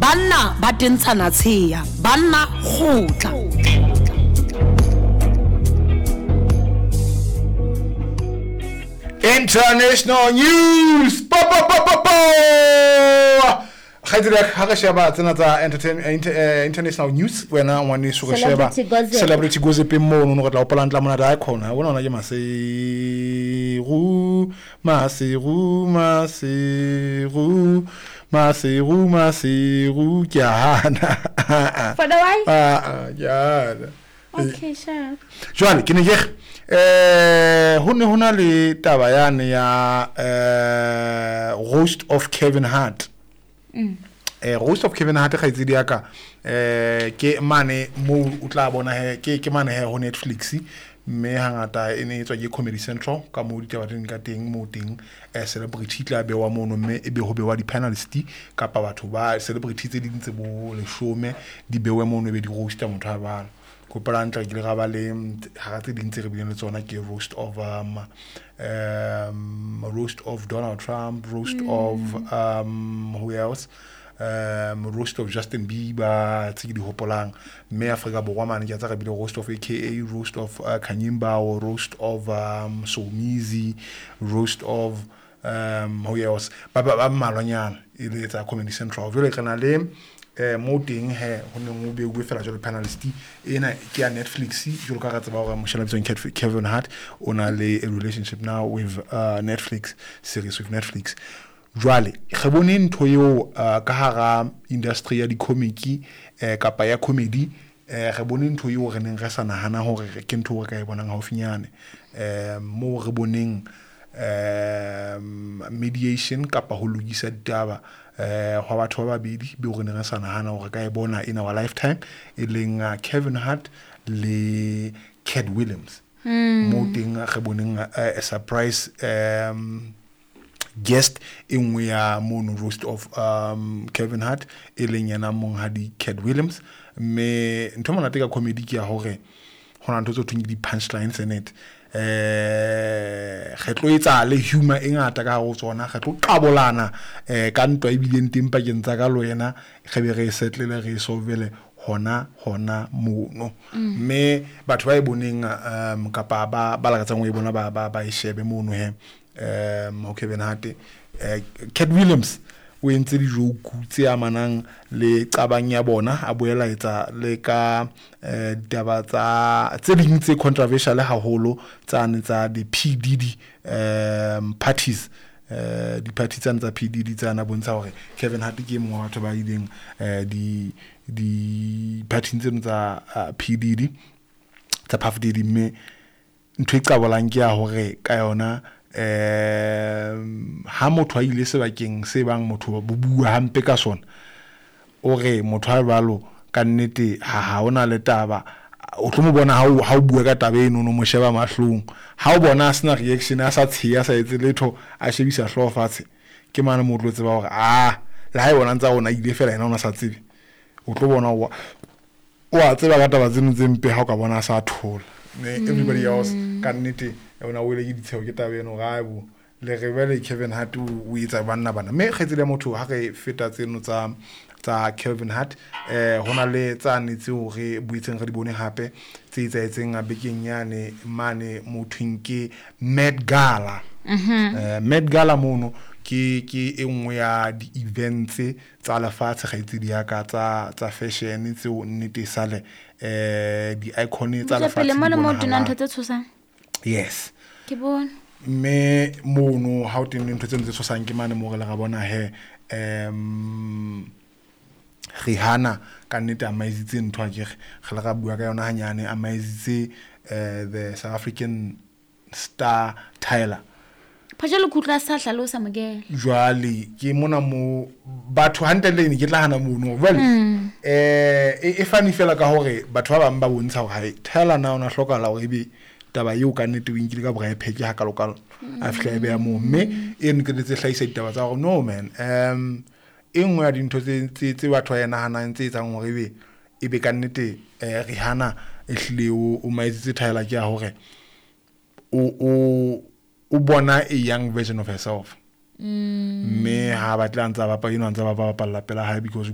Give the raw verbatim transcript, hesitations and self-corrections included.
banna ba tentshana tsheya banna khotla. International news. Pa pa pa pa pa. Khadira ha sheba tsena tsa entertain international news wena ngwane so sheba celebrity gossip mo no go tla opalantla mona da khona bona ona ke maseru maseru maseru maseru maseru kyana for the why ah yeah okay sure jwale ke ne ke eh hone hona le taba yane ya eh roast of Kevin Hart. Mm. Eh roast of Kevin Hart ga itse diaka eh ke mane mo o tla bona he ke ke mane he ho Netflix me hangata ene etswa ke Comedy Central ka mo di taba teng ka teng mo teng eh celebrity tla be wa mono me e be ho be wa di panelists ka pa batho ba celebrity tse dintse bo le shome di bewe mono be di roast a motho a bana ko planta ke le ga ba le ha tse dintse re bile tsona ke roast of um um roast of Donald Trump, roast mm. of um who else um roast of Justin Bieber tse di hopolang me Africa bo mane ke tsa re bile roast of A K A, roast of uh, Kanyimba, or roast of um Somizi, roast of um who else ba ba malonyana ile tsa Comedy Central jole kana le eh mo teng he ho ne mo be go fela jole panelist ena ke ya Netflix jole ka ratsa ba go moshela bitso Kevin Hart ona le a relationship now with uh, Netflix series with Netflix jwale ge bone ntho yo uh, ka hara industry ya di comedy eh kapa ya comedy eh ge bone ntho yo re neng re sa nahana hore ke ntho re ka e bonang haufinyane eh mo re boneng um mediation kapa ho logisa ditaba eh ho batho ba babedi be go ne re sa nahana hore ka e bona in our lifetime e leng uh, Kevin Hart le Cat Williams. Mm. Mo teng ge boneng uh, a surprise um guest in we are mono roast of um Kevin Hart e leng yana mong ha di Cat Williams me ntho mona teka comedy ke ya hore hona ntho tso thungi di punchlines in it eh kgetlo etsa le humor e ngata ka go tsona kgetlo qabolana eh ka ntwa e bileng teng pa kentsa ka lo yena ge be re settle le re solvele hona hona mono me batho ba e boneng um kapa ba ba la ka tsangwe e bona ba ba ba e shebe mono he um Kevin Hart eh Cat Williams o entse di joke tse amanang le qabang ya bona a boela etsa le ka eh ditaba tsa tse ding tse controversial haholo tsane tsa di P Diddy um parties eh di parties tsa P Diddy tsana bontsha hore Kevin Hart ke mo batho ba ileng eh di di parties tsa uh, P Diddy tsa Puff Diddy me ntwe qabolang ke ya hore ka yona eh ha motho a ile sebakeng se bang motho ba bua hampe ka sona o re motho a balo ka nnete ha ha ona le taba o tlo mo bona ha o ha o bua ka taba eno no mo sheba mahlong ha o bona sena reaction a sa tshiya sa etse letho a shebisa hlo fatshe ke mana mo tlo tseba hore ah la ha bona ntsa ona ile fela ena ona sa tsebe o tlo bona o wa tseba ka taba tseno tsempe ha o ka bona sa thola everybody else ka nnete ona wele ke ditseo ke tabeno ga bo le re bele Kevin Hart o itsa banna bana me khetsile motho ha re feta tseno tsa tsa Kevin Hart eh hona le tsane tse o re buitseng re di bone hape tse itsaetseng a bekeng yane mane mothwing ke Met Gala. Mhm. eh Met Gala mono ke ke engwe ya di events tsa lefatshe ga itse di aka tsa tsa fashion tse o nnete sale eh di icon tsa lefatshe le mo le mo dina ntho tse tshosang. Yes. Ke bona. Me mono ha o teng ntho tse ntse tshosang ke mane mo re la ga bona he um Rihanna ka nnete a maizitse ntho a ke ge la ga bua ka yona hanyane a maizitse uh, the South African star Tyler. Phajalo kutla sa hlalosa mogela. Jwale ke mona mo batho hantle le ne ke tla hana mono well Mm. eh e fani fela ka hore batho ba bang ba bontsha hore ha Tyler na ona hloka la hore be taba yo ka nnete o inkile ka bra pheke ha kalokalo a fihla e be ya mo me e ne ke tse hlahisa ditaba tsa hore no man um engwe ya dintho tse tse batho ba yena hana ntse tsang hore be e be ka nnete eh Rihanna e hlile o maitsitse Tyler ke ya hore o o o bona a young version of herself. Mm. Me ha batla ntsa ba pa ino ntsa ba ba palla pela ha because